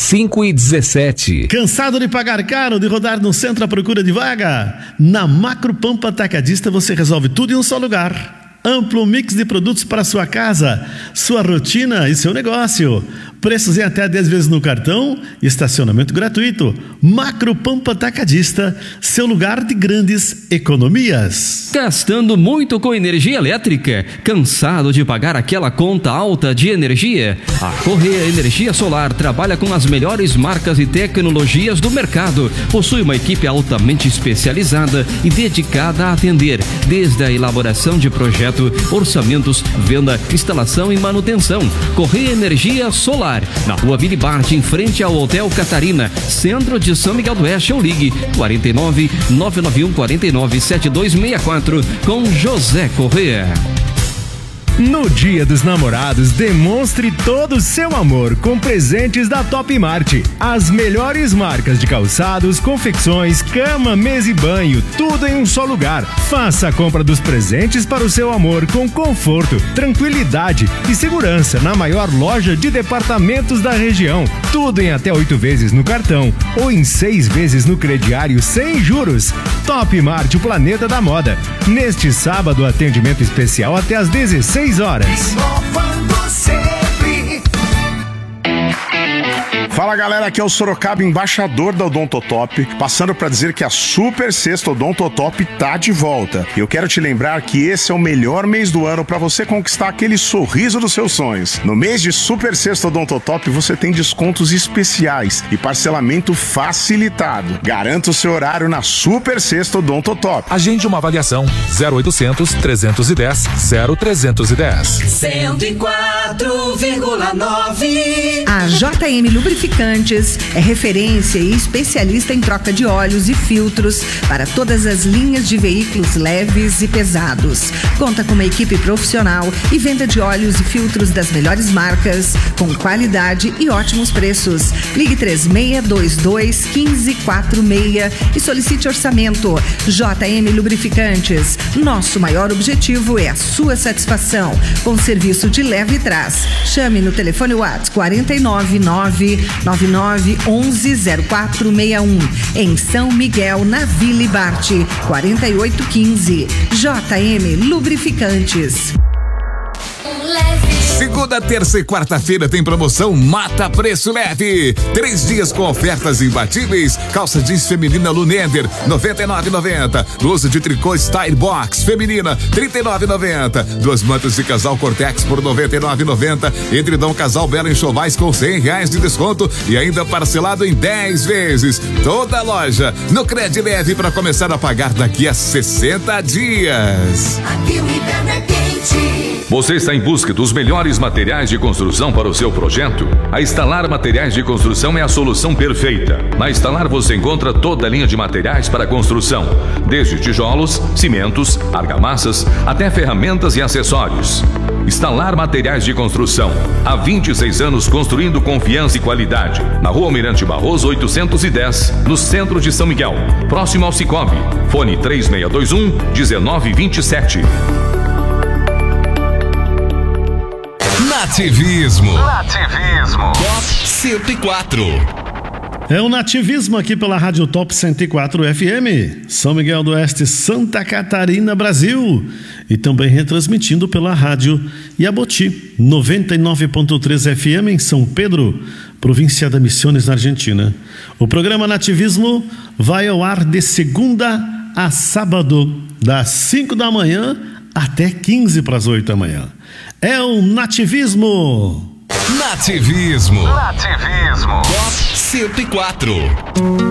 5:17. Cansado de pagar caro, de rodar no centro à procura de vaga? Na Macro Pampa Atacadista você resolve tudo em um só lugar. Amplo mix de produtos para sua casa, sua rotina e seu negócio. Preços em até 10 vezes no cartão e estacionamento gratuito. Macro Pampa Atacadista, seu lugar de grandes economias. Gastando muito com energia elétrica? Cansado de pagar aquela conta alta de energia? A Correia Energia Solar trabalha com as melhores marcas e tecnologias do mercado. Possui uma equipe altamente especializada e dedicada a atender, desde a elaboração de projetos, orçamentos, venda, instalação e manutenção. Correia Energia Solar, na Rua Vili Bart, em frente ao Hotel Catarina, centro de São Miguel do Oeste. Ou ligue 49 991 49 7264 com José Correia. No Dia dos Namorados, demonstre todo o seu amor com presentes da Top Mart. As melhores marcas de calçados, confecções, cama, mesa e banho, tudo em um só lugar. Faça a compra dos presentes para o seu amor com conforto, tranquilidade e segurança na maior loja de departamentos da região. Tudo em até 8 vezes no cartão ou em 6 vezes no crediário sem juros. Top Mart, o planeta da moda. Neste sábado, atendimento especial até às 16 horas. Fala galera, aqui é o Sorocaba, embaixador da Odontotop, passando para dizer que a Super Sexta Odontotop tá de volta. E eu quero te lembrar que esse é o melhor mês do ano para você conquistar aquele sorriso dos seus sonhos. No mês de Super Sexta Odontotop você tem descontos especiais e parcelamento facilitado. Garanta o seu horário na Super Sexta Odontotop. Agende uma avaliação 0800 310 0310. 104,9. A JM Lubrificantes é referência e especialista em troca de óleos e filtros para todas as linhas de veículos leves e pesados. Conta com uma equipe profissional e venda de óleos e filtros das melhores marcas, com qualidade e ótimos preços. Ligue 3622 1546 e solicite orçamento. JM Lubrificantes. Nosso maior objetivo é a sua satisfação, com serviço de leve e trás. Chame no telefone WhatsApp 49999110461 em São Miguel, na Vili Bart, 4815. JM Lubrificantes. Segunda, terça e quarta-feira tem promoção Mata Preço Leve. 3 dias com ofertas imbatíveis. Calça jeans feminina Luneder, R$ 99,90. Blusa de tricô Style Box feminina, R$ 39,90. 2 mantas de casal Cortex por R$ 99,90. Edredom casal Bela Enxovais com R$100 de desconto e ainda parcelado em 10 vezes. Toda a loja no Cred Leve para começar a pagar daqui a 60 dias. Aqui o inverno é quente. Você está em busca dos melhores materiais de construção para o seu projeto? A Instalar Materiais de Construção é a solução perfeita. Na Instalar você encontra toda a linha de materiais para construção, desde tijolos, cimentos, argamassas, até ferramentas e acessórios. Instalar Materiais de Construção. Há 26 anos construindo confiança e qualidade. Na Rua Almirante Barroso 810, no centro de São Miguel, próximo ao Cicobi. Fone 3621-1927. Nativismo. Top 104. É o Nativismo aqui pela Rádio Top 104 FM, São Miguel do Oeste, Santa Catarina, Brasil. E também retransmitindo pela Rádio Iaboti, 99.3 FM em São Pedro, província da Misiones, na Argentina. O programa Nativismo vai ao ar de segunda a sábado, das 5 da manhã até 15 para as 8 da manhã. É o Nativismo. Top 104.